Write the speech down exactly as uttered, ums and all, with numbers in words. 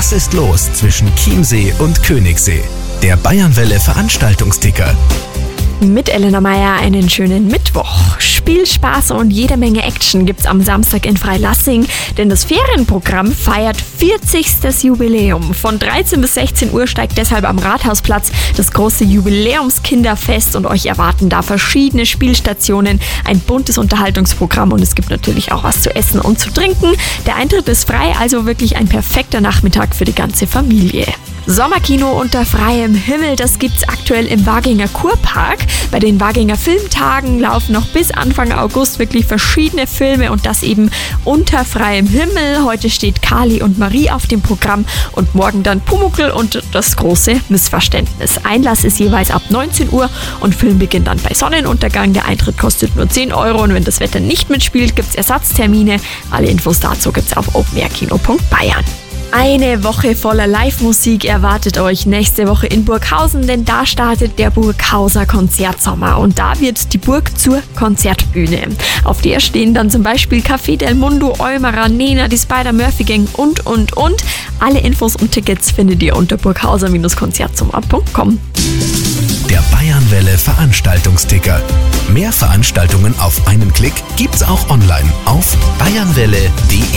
Was ist los zwischen Chiemsee und Königssee? Der Bayernwelle Veranstaltungsticker. Mit Elena Meyer einen schönen Mittwoch. Spiel, Spaß und jede Menge Action gibt's am Samstag in Freilassing, denn das Ferienprogramm feiert vierzigstes Jubiläum. Von dreizehn bis sechzehn Uhr steigt deshalb am Rathausplatz das große Jubiläumskinderfest und euch erwarten da verschiedene Spielstationen, ein buntes Unterhaltungsprogramm und es gibt natürlich auch was zu essen und zu trinken. Der Eintritt ist frei, also wirklich ein perfekter Nachmittag für die ganze Familie. Sommerkino unter freiem Himmel, das gibt's aktuell im Waginger Kurpark. Bei den Waginger Filmtagen laufen noch bis Anfang August wirklich verschiedene Filme und das eben unter freiem Himmel. Heute steht Kali und Marie auf dem Programm und morgen dann Pumuckl und das große Missverständnis. Einlass ist jeweils ab neunzehn Uhr und Filmbeginn dann bei Sonnenuntergang. Der Eintritt kostet nur zehn Euro und wenn das Wetter nicht mitspielt, gibt's Ersatztermine. Alle Infos dazu gibt's auf openairkino punkt bayern. Eine Woche voller Live-Musik erwartet euch nächste Woche in Burghausen, denn da startet der Burghauser Konzertsommer und da wird die Burg zur Konzertbühne. Auf der stehen dann zum Beispiel Café Del Mundo, Eumerer, Nena, die Spider-Murphy-Gang und, und, und. Alle Infos und Tickets findet ihr unter burghauser konzertsommer punkt com. Der Bayernwelle Veranstaltungsticker. Mehr Veranstaltungen auf einen Klick gibt's auch online auf bayernwelle punkt de.